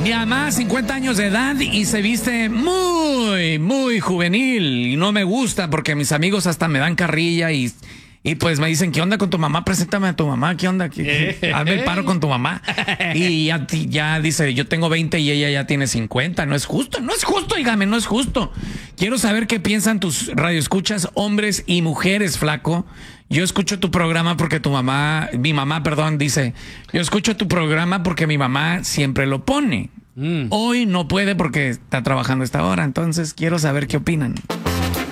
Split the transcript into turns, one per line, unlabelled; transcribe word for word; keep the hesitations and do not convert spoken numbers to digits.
Mi mamá, cincuenta años de edad y se viste muy, muy juvenil. Y no me gusta porque mis amigos hasta me dan carrilla y, y pues me dicen, ¿qué onda con tu mamá? Preséntame a tu mamá, ¿qué onda? ¿Qué, qué? Hazme el paro con tu mamá. Y ya, ya dice, yo tengo veinte y ella ya tiene cincuenta. No es justo, no es justo, dígame, no es justo. Quiero saber qué piensan tus radioescuchas, hombres y mujeres, flaco. Yo escucho tu programa porque tu mamá, mi mamá, perdón, dice, yo escucho tu programa porque mi mamá siempre lo pone. Mm. Hoy no puede porque está trabajando a esta hora, entonces quiero saber qué opinan.